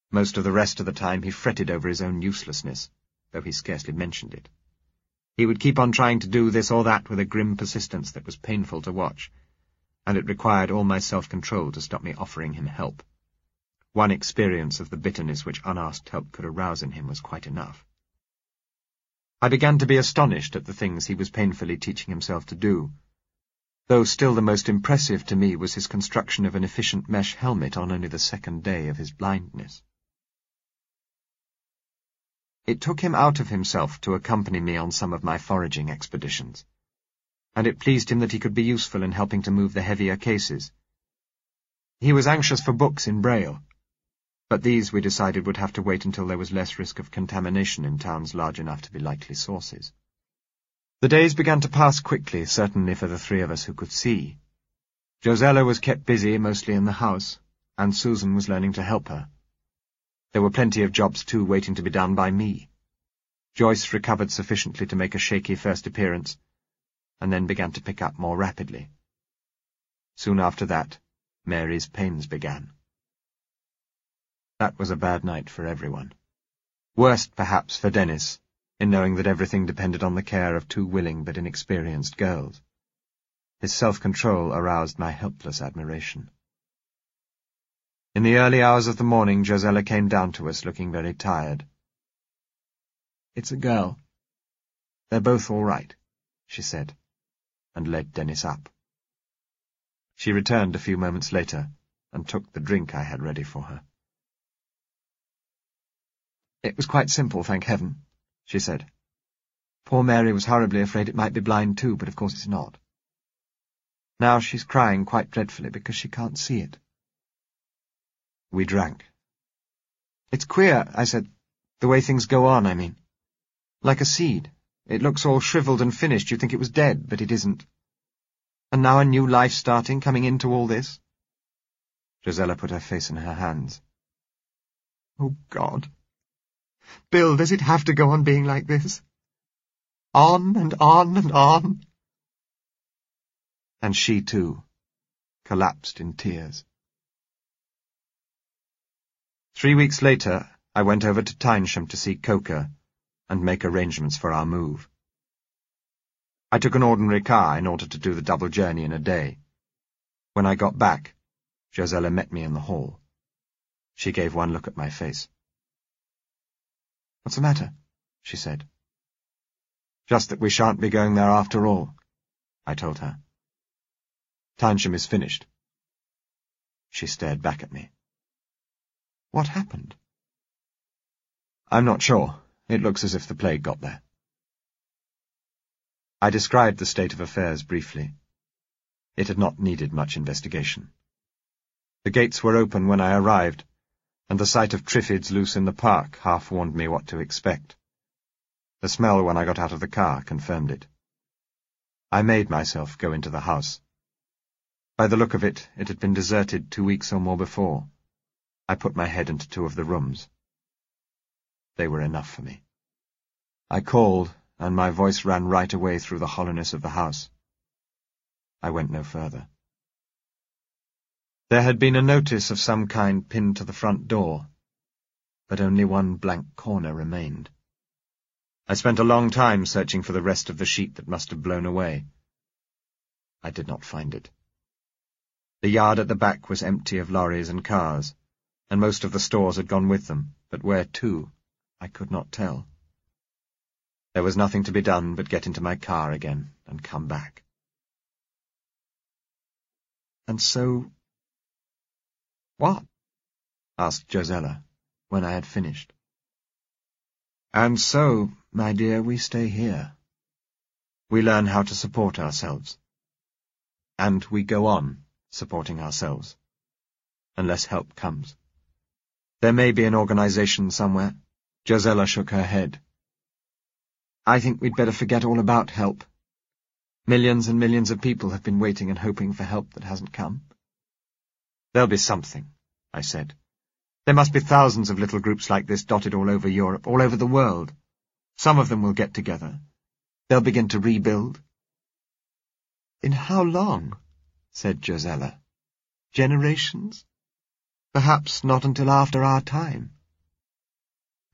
Most of the rest of the time he fretted over his own uselessness, though he scarcely mentioned it. He would keep on trying to do this or that with a grim persistence that was painful to watch, and it required all my self-control to stop me offering him help. One experience of the bitterness which unasked help could arouse in him was quite enough. I began to be astonished at the things he was painfully teaching himself to do, though still the most impressive to me was his construction of an efficient mesh helmet on only the second day of his blindness. It took him out of himself to accompany me on some of my foraging expeditions, and it pleased him that he could be useful in helping to move the heavier cases. He was anxious for books in Braille, but these we decided would have to wait until there was less risk of contamination in towns large enough to be likely sources. The days began to pass quickly, certainly for the three of us who could see. Josella was kept busy, mostly in the house, and Susan was learning to help her. There were plenty of jobs, too, waiting to be done by me. Joyce recovered sufficiently to make a shaky first appearance, and then began to pick up more rapidly. Soon after that, Mary's pains began. That was a bad night for everyone. Worst, perhaps, for Dennis, in knowing that everything depended on the care of two willing but inexperienced girls. His self-control aroused my helpless admiration. In the early hours of the morning, Josella came down to us looking very tired. "It's a girl. They're both all right," she said, and led Dennis up. She returned a few moments later and took the drink I had ready for her. "It was quite simple, thank heaven," she said. "Poor Mary was horribly afraid it might be blind too, but of course it's not. Now she's crying quite dreadfully because she can't see it." We drank. "It's queer," I said, "the way things go on, I mean. Like a seed. It looks all shriveled and finished. You'd think it was dead, but it isn't. And now a new life starting, coming into all this." Josella put her face in her hands. "Oh, God. Bill, does it have to go on being like this? On and on and on?" And she, too, collapsed in tears. Three weeks later, I went over to Tynesham to see Coker and make arrangements for our move. I took an ordinary car in order to do the double journey in a day. When I got back, Josella met me in the hall. She gave one look at my face. "What's the matter?" she said. "Just that we shan't be going there after all," I told her. "Tynesham is finished." She stared back at me. "What happened?" "I'm not sure. It looks as if the plague got there." I described the state of affairs briefly. It had not needed much investigation. The gates were open when I arrived, and the sight of Triffids loose in the park half warned me what to expect. The smell when I got out of the car confirmed it. I made myself go into the house. By the look of it, it had been deserted two weeks or more before. I put my head into two of the rooms. They were enough for me. I called, and my voice ran right away through the hollowness of the house. I went no further. There had been a notice of some kind pinned to the front door, but only one blank corner remained. I spent a long time searching for the rest of the sheet that must have blown away. I did not find it. The yard at the back was empty of lorries and cars, and most of the stores had gone with them, but where to, I could not tell. There was nothing to be done but get into my car again and come back. "And so—" "What?" asked Josella, when I had finished. "And so, my dear, we stay here. We learn how to support ourselves. And we go on supporting ourselves, unless help comes. There may be an organization somewhere." Josella shook her head. "I think we'd better forget all about help. Millions and millions of people have been waiting and hoping for help that hasn't come." "There'll be something," I said. "There must be thousands of little groups like this dotted all over Europe, all over the world. Some of them will get together. They'll begin to rebuild." "In how long?" said Josella. "Generations? Perhaps not until after our time."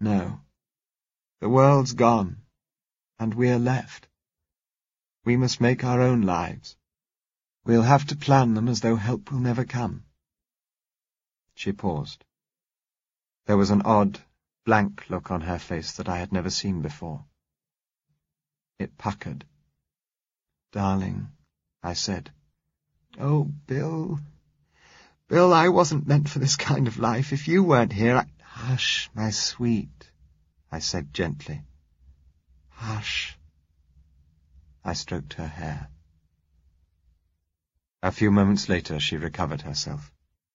No. The world's gone, and we're left. We must make our own lives. We'll have to plan them as though help will never come." She paused. There was an odd, blank look on her face that I had never seen before. It puckered. "Darling," I said. "Oh, Bill, Bill, I wasn't meant for this kind of life. If you weren't here, I—" "Hush, my sweet," I said gently. "Hush." I stroked her hair. A few moments later she recovered herself.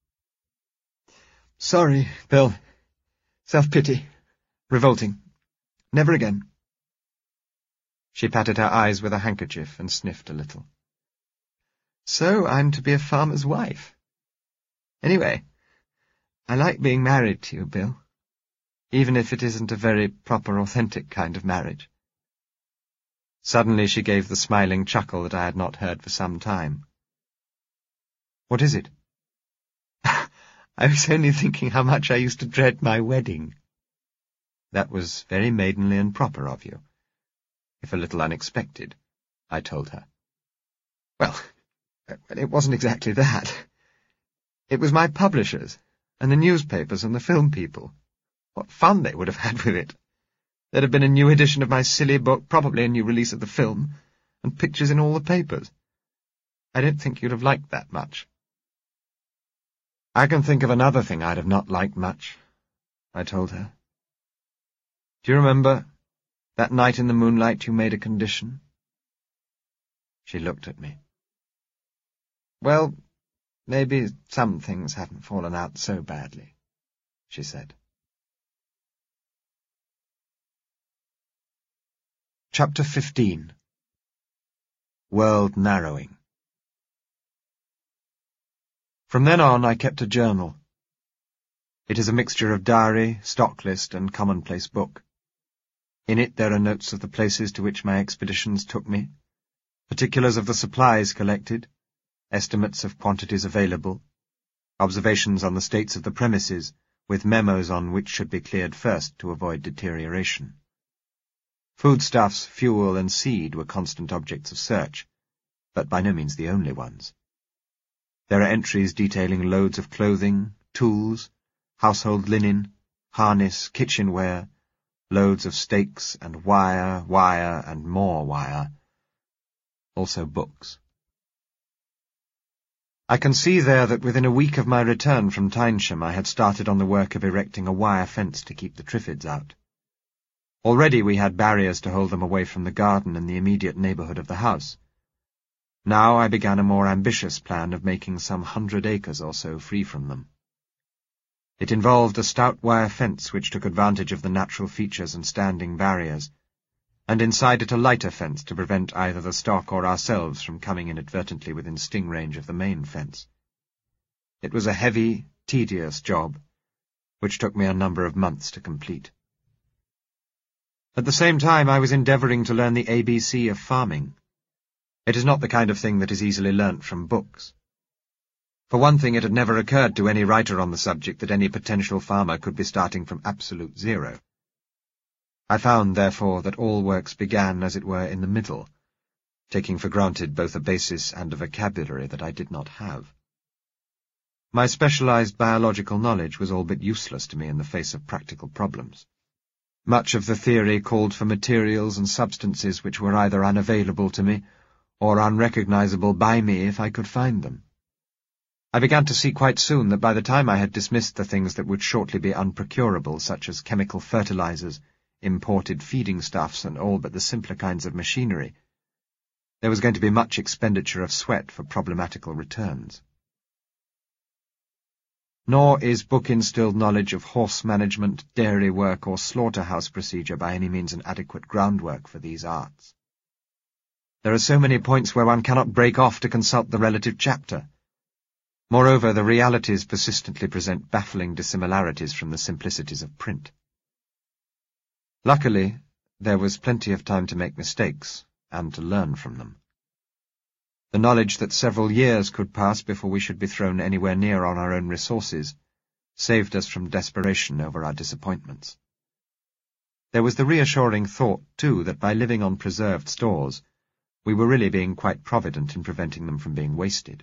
"Sorry, Bill. Self-pity. Revolting. Never again." She patted her eyes with a handkerchief and sniffed a little. "So I'm to be a farmer's wife. Anyway, I like being married to you, Bill, even if it isn't a very proper, authentic kind of marriage." Suddenly she gave the smiling chuckle that I had not heard for some time. "What is it?" "I was only thinking how much I used to dread my wedding." "That was very maidenly and proper of you, if a little unexpected," I told her. "Well, it wasn't exactly that. It was my publishers, and the newspapers and the film people. What fun they would have had with it. There'd have been a new edition of my silly book, probably a new release of the film, and pictures in all the papers. I don't think you'd have liked that much." "I can think of another thing I'd have not liked much," I told her. "Do you remember that night in the moonlight you made a condition?" She looked at me. "Well, maybe some things haven't fallen out so badly," she said. Chapter fifteen. World Narrowing. From then on I kept a journal. It is a mixture of diary, stock list, and commonplace book. In it there are notes of the places to which my expeditions took me, particulars of the supplies collected, estimates of quantities available, observations on the states of the premises, with memos on which should be cleared first to avoid deterioration. Foodstuffs, fuel, and seed were constant objects of search, but by no means the only ones. There are entries detailing loads of clothing, tools, household linen, harness, kitchenware, loads of stakes and wire, wire, and more wire. Also books. I can see there that within a week of my return from Tynesham I had started on the work of erecting a wire fence to keep the Triffids out. Already we had barriers to hold them away from the garden and the immediate neighbourhood of the house. Now I began a more ambitious plan of making some hundred acres or so free from them. It involved a stout wire fence which took advantage of the natural features and standing barriers, and inside it a lighter fence to prevent either the stock or ourselves from coming inadvertently within sting range of the main fence. It was a heavy, tedious job, which took me a number of months to complete. At the same time I was endeavouring to learn the A B C of farming. It is not the kind of thing that is easily learnt from books. For one thing, it had never occurred to any writer on the subject that any potential farmer could be starting from absolute zero. I found, therefore, that all works began, as it were, in the middle, taking for granted both a basis and a vocabulary that I did not have. My specialized biological knowledge was all but useless to me in the face of practical problems. Much of the theory called for materials and substances which were either unavailable to me or unrecognizable by me if I could find them. I began to see quite soon that by the time I had dismissed the things that would shortly be unprocurable, such as chemical fertilizers, imported feeding stuffs, and all but the simpler kinds of machinery, there was going to be much expenditure of sweat for problematical returns. Nor is book-instilled knowledge of horse management, dairy work, or slaughterhouse procedure by any means an adequate groundwork for these arts. There are so many points where one cannot break off to consult the relative chapter. Moreover, the realities persistently present baffling dissimilarities from the simplicities of print. Luckily, there was plenty of time to make mistakes, and to learn from them. The knowledge that several years could pass before we should be thrown anywhere near on our own resources saved us from desperation over our disappointments. There was the reassuring thought, too, that by living on preserved stores, we were really being quite provident in preventing them from being wasted.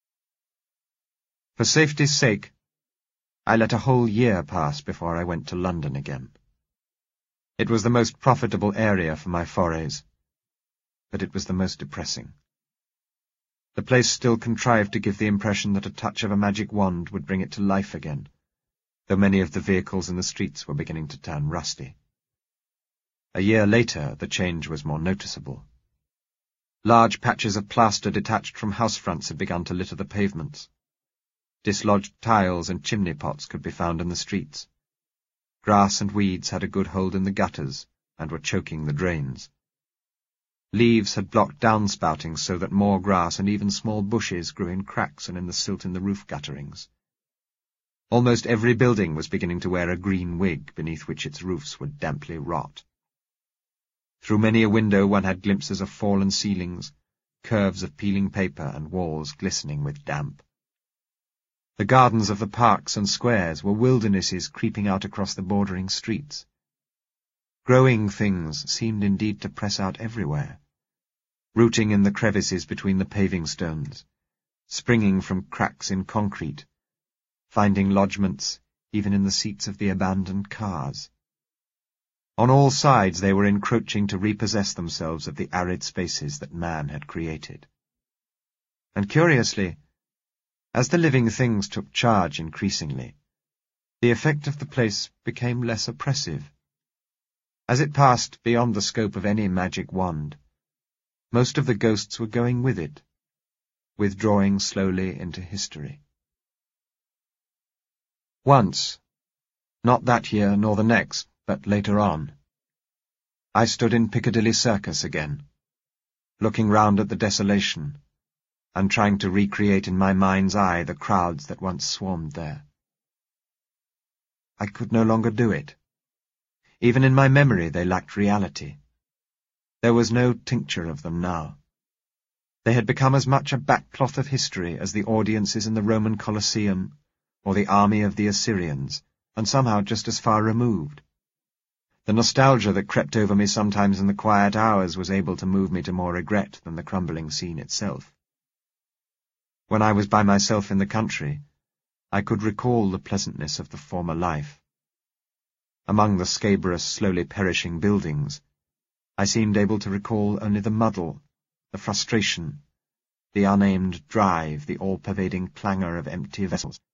For safety's sake, I let a whole year pass before I went to London again. It was the most profitable area for my forays, but it was the most depressing. The place still contrived to give the impression that a touch of a magic wand would bring it to life again, though many of the vehicles in the streets were beginning to turn rusty. A year later, the change was more noticeable. Large patches of plaster detached from house fronts had begun to litter the pavements. Dislodged tiles and chimney pots could be found in the streets. Grass and weeds had a good hold in the gutters and were choking the drains. Leaves had blocked downspouting so that more grass and even small bushes grew in cracks and in the silt in the roof gutterings. Almost every building was beginning to wear a green wig beneath which its roofs would damply rot. Through many a window one had glimpses of fallen ceilings, curves of peeling paper and walls glistening with damp. The gardens of the parks and squares were wildernesses creeping out across the bordering streets. Growing things seemed indeed to press out everywhere, rooting in the crevices between the paving stones, springing from cracks in concrete, finding lodgments even in the seats of the abandoned cars. On all sides they were encroaching to repossess themselves of the arid spaces that man had created. And curiously, as the living things took charge increasingly, the effect of the place became less oppressive. As it passed beyond the scope of any magic wand, most of the ghosts were going with it, withdrawing slowly into history. Once, not that year nor the next, but later on, I stood in Piccadilly Circus again, looking round at the desolation, and trying to recreate in my mind's eye the crowds that once swarmed there. I could no longer do it. Even in my memory they lacked reality. There was no tincture of them now. They had become as much a backcloth of history as the audiences in the Roman Colosseum or the army of the Assyrians, and somehow just as far removed. The nostalgia that crept over me sometimes in the quiet hours was able to move me to more regret than the crumbling scene itself. When I was by myself in the country, I could recall the pleasantness of the former life. Among the scabrous, slowly perishing buildings, I seemed able to recall only the muddle, the frustration, the unaimed drive, the all-pervading clangour of empty vessels.